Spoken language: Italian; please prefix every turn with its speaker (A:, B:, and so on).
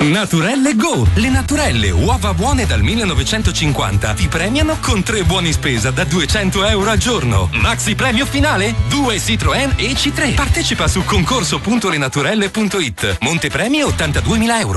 A: Naturelle Go! Le Naturelle, uova buone dal 1950, ti premiano con 3 buoni spesa da 200 euro al giorno. Maxi premio finale? 2 Citroën EC3. Partecipa su concorso.lenaturelle.it. Montepremi 82.000 euro.